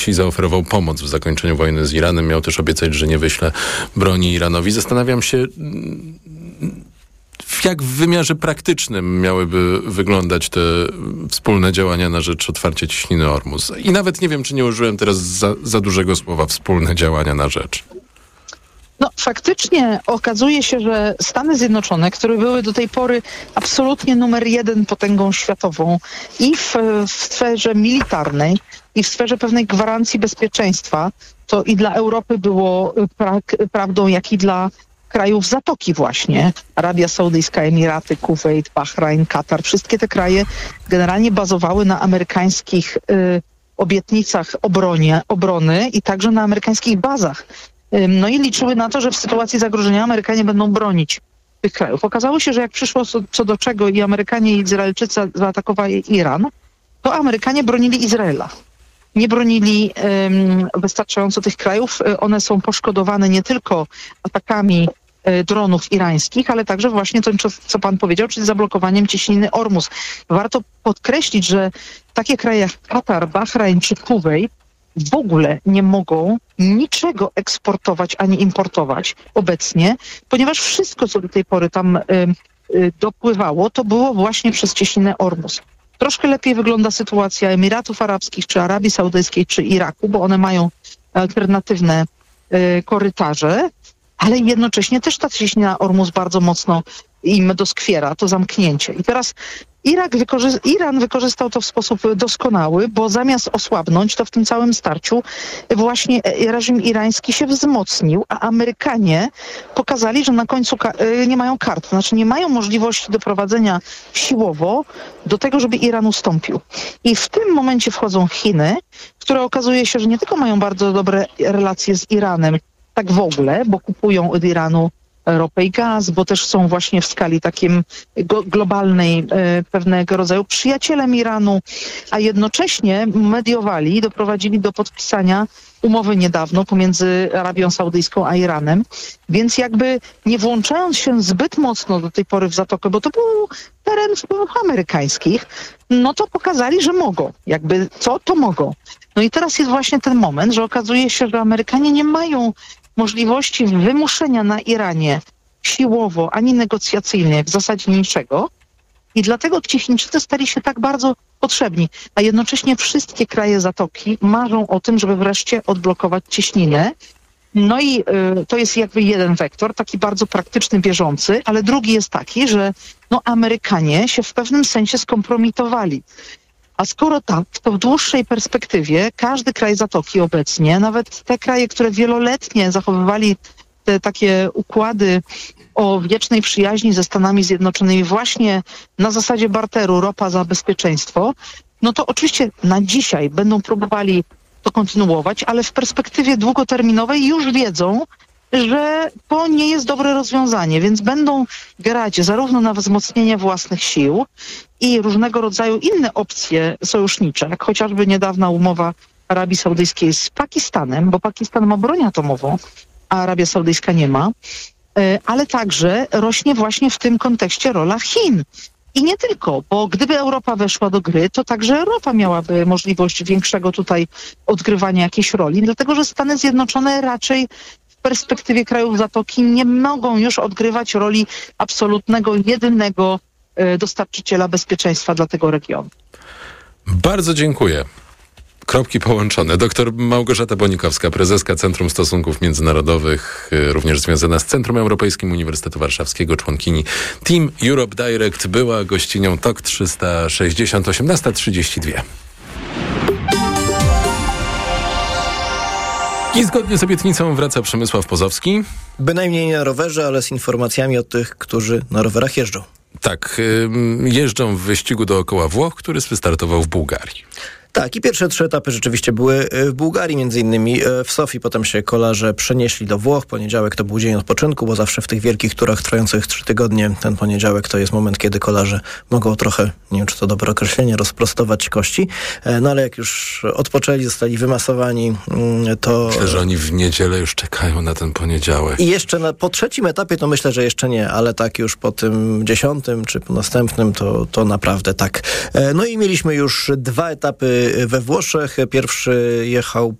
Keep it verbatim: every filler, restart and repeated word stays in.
zaoferował pomoc w zakończeniu wojny z Iranem. Miał też obiecać, że nie wyśle broni Iranowi. Zastanawiam się, jak w wymiarze praktycznym miałyby wyglądać te wspólne działania na rzecz otwarcia cieśniny Ormus. I nawet nie wiem, czy nie użyłem teraz za, za dużego słowa wspólne działania na rzecz. No faktycznie okazuje się, że Stany Zjednoczone, które były do tej pory absolutnie numer jeden potęgą światową i w, w sferze militarnej, i w sferze pewnej gwarancji bezpieczeństwa, to i dla Europy było pra- prawdą, jak i dla krajów Zatoki właśnie. Arabia Saudyjska, Emiraty, Kuwejt, Bahrajn, Katar. Wszystkie te kraje generalnie bazowały na amerykańskich y, obietnicach obronie, obrony i także na amerykańskich bazach. Y, no i liczyły na to, że w sytuacji zagrożenia Amerykanie będą bronić tych krajów. Okazało się, że jak przyszło co, co do czego i Amerykanie i Izraelczycy zaatakowali Iran, to Amerykanie bronili Izraela. Nie bronili um, wystarczająco tych krajów. One są poszkodowane nie tylko atakami e, dronów irańskich, ale także właśnie tym, co, co pan powiedział, czyli zablokowaniem cieśniny Ormus. Warto podkreślić, że takie kraje jak Katar, Bahrajn czy Kuwejt w ogóle nie mogą niczego eksportować ani importować obecnie, ponieważ wszystko, co do tej pory tam y, y, dopływało, to było właśnie przez cieśninę Ormus. Troszkę lepiej wygląda sytuacja Emiratów Arabskich, czy Arabii Saudyjskiej, czy Iraku, bo one mają alternatywne y, korytarze, ale jednocześnie też ta cieśnina Ormus bardzo mocno im doskwiera, to zamknięcie. I teraz Irak wykorzy- Iran wykorzystał to w sposób doskonały, bo zamiast osłabnąć, to w tym całym starciu właśnie reżim irański się wzmocnił, a Amerykanie pokazali, że na końcu ka- nie mają kart, znaczy nie mają możliwości doprowadzenia siłowo do tego, żeby Iran ustąpił. I w tym momencie wchodzą Chiny, które okazuje się, że nie tylko mają bardzo dobre relacje z Iranem, tak w ogóle, bo kupują od Iranu ropę i gaz, bo też są właśnie w skali takim go, globalnej e, pewnego rodzaju przyjacielem Iranu, a jednocześnie mediowali i doprowadzili do podpisania umowy niedawno pomiędzy Arabią Saudyjską a Iranem, więc jakby nie włączając się zbyt mocno do tej pory w Zatokę, bo to był teren wpływów amerykańskich, no to pokazali, że mogą. Jakby co, to mogą. No i teraz jest właśnie ten moment, że okazuje się, że Amerykanie nie mają możliwości wymuszenia na Iranie siłowo ani negocjacyjnie w zasadzie niczego i dlatego ci Chińczycy stali się tak bardzo potrzebni, a jednocześnie wszystkie kraje Zatoki marzą o tym, żeby wreszcie odblokować cieśninę. No i y, to jest jakby jeden wektor, taki bardzo praktyczny, bieżący, ale drugi jest taki, że no, Amerykanie się w pewnym sensie skompromitowali. A skoro tak, to w dłuższej perspektywie każdy kraj Zatoki obecnie, nawet te kraje, które wieloletnie zachowywali te takie układy o wiecznej przyjaźni ze Stanami Zjednoczonymi właśnie na zasadzie barteru, ropa za bezpieczeństwo, no to oczywiście na dzisiaj będą próbowali to kontynuować, ale w perspektywie długoterminowej już wiedzą, że to nie jest dobre rozwiązanie, więc będą grać zarówno na wzmocnienie własnych sił i różnego rodzaju inne opcje sojusznicze, jak chociażby niedawna umowa Arabii Saudyjskiej z Pakistanem, bo Pakistan ma broń atomową, a Arabia Saudyjska nie ma, ale także rośnie właśnie w tym kontekście rola Chin. I nie tylko, bo gdyby Europa weszła do gry, to także Europa miałaby możliwość większego tutaj odgrywania jakiejś roli, dlatego że Stany Zjednoczone raczej w perspektywie krajów Zatoki nie mogą już odgrywać roli absolutnego, jedynego dostarczyciela bezpieczeństwa dla tego regionu. Bardzo dziękuję. Kropki połączone. Doktor Małgorzata Bonikowska, prezeska Centrum Stosunków Międzynarodowych, również związana z Centrum Europejskim Uniwersytetu Warszawskiego, członkini Team Europe Direct, była gościnią T O K trzysta sześćdziesiąt, osiemnasta trzydzieści dwa. I zgodnie z obietnicą wraca Przemysław Pozowski. Bynajmniej nie na rowerze, ale z informacjami od tych, którzy na rowerach jeżdżą. Tak, jeżdżą w wyścigu dookoła Włoch, który wystartował w Bułgarii. Tak, i pierwsze trzy etapy rzeczywiście były w Bułgarii, między innymi w Sofii. Potem się kolarze przenieśli do Włoch. Poniedziałek to był dzień odpoczynku, bo zawsze w tych wielkich turach trwających trzy tygodnie ten poniedziałek to jest moment, kiedy kolarze mogą trochę, nie wiem czy to dobre określenie, rozprostować kości. No ale jak już odpoczęli, zostali wymasowani, to... Myślę, że oni w niedzielę już czekają na ten poniedziałek. I jeszcze na, po trzecim etapie to myślę, że jeszcze nie, ale tak już po tym dziesiątym czy po następnym to, to naprawdę tak. No i mieliśmy już dwa etapy we Włoszech. Pierwszy jechał